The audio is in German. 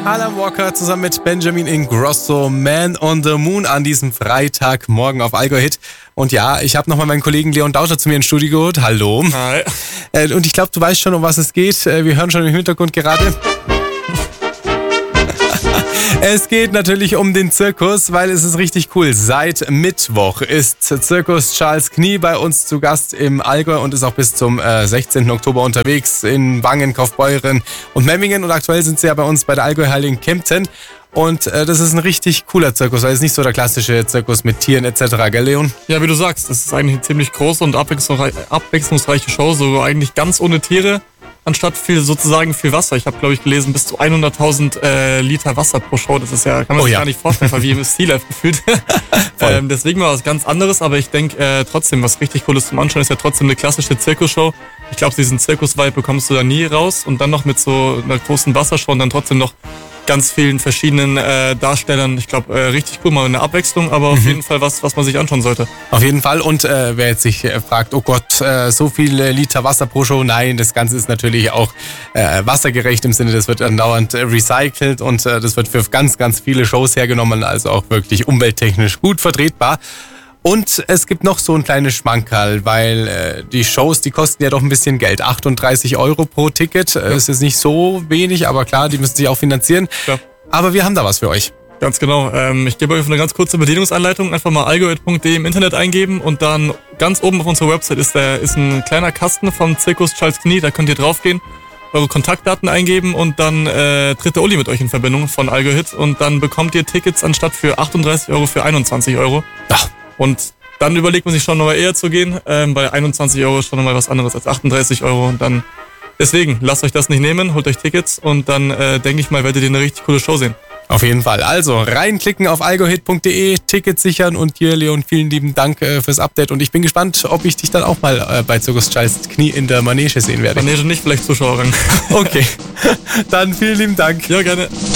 Alan Walker zusammen mit Benjamin Ingrosso, Man on the Moon an diesem Freitagmorgen auf Allgäu Hit. Und ja, ich habe nochmal meinen Kollegen Leon Dauscher zu mir ins Studio geholt. Hallo. Hi. Und ich glaube, du weißt schon, um was es geht. Wir hören schon im Hintergrund gerade. Es geht natürlich um den Zirkus, weil es ist richtig cool. Seit Mittwoch ist Zirkus Charles Knie bei uns zu Gast im Allgäu und ist auch bis zum 16. Oktober unterwegs in Wangen, Kaufbeuren und Memmingen. Und aktuell sind sie ja bei uns bei der Allgäu-Halle in Kempten. Und das ist ein richtig cooler Zirkus, weil es nicht so der klassische Zirkus mit Tieren etc., gell Leon? Ja, wie du sagst, das ist eigentlich eine ziemlich große und abwechslungsreiche Show, so eigentlich ganz ohne Tiere, anstatt viel Wasser. Ich habe, glaube ich, gelesen, bis zu 100.000 Liter Wasser pro Show. Das ist ja, kann man sich gar nicht vorstellen, wie im Sea Life gefühlt. Deswegen war was ganz anderes, aber ich denke trotzdem, was richtig cool ist zum Anschauen, ist ja trotzdem eine klassische Zirkusshow. Ich glaube, diesen Zirkus-Vibe bekommst du da nie raus und dann noch mit so einer großen Wassershow und dann trotzdem noch ganz vielen verschiedenen Darstellern. Ich glaube, richtig cool, mal eine Abwechslung, aber auf jeden Fall was man sich anschauen sollte. Auf jeden Fall. Und wer jetzt sich fragt, oh Gott, so viele Liter Wasser pro Show, nein, das Ganze ist natürlich auch wassergerecht im Sinne, das wird andauernd recycelt und das wird für ganz, ganz viele Shows hergenommen, also auch wirklich umwelttechnisch gut vertretbar. Und es gibt noch so ein kleines Schmankerl, weil die Shows, die kosten ja doch ein bisschen Geld. 38 € pro Ticket, ist jetzt nicht so wenig, aber klar, die müssen sich auch finanzieren. Ja. Aber wir haben da was für euch. Ganz genau. Ich gebe euch eine ganz kurze Bedienungsanleitung. Einfach mal allgäu.de im Internet eingeben und dann ganz oben auf unserer Website ist ein kleiner Kasten vom Zirkus Charles Knie. Da könnt ihr draufgehen, eure Kontaktdaten eingeben und dann tritt der Uli mit euch in Verbindung von Allgäu Hit und dann bekommt ihr Tickets anstatt für 38 € für 21 €. Ach. Und dann überlegt man sich schon nochmal eher zu gehen. Bei 21 € ist schon nochmal was anderes als 38 €. Und dann, deswegen, lasst euch das nicht nehmen, holt euch Tickets und dann, denke ich mal, werdet ihr eine richtig coole Show sehen. Auf jeden Fall. Also reinklicken auf allgäuhit.de, Tickets sichern und dir, Leon, vielen lieben Dank fürs Update. Und ich bin gespannt, ob ich dich dann auch mal bei Zirkus Charles Knie in der Manege sehen werde. Manege nicht, vielleicht Zuschauerin. Okay, dann vielen lieben Dank. Ja, gerne.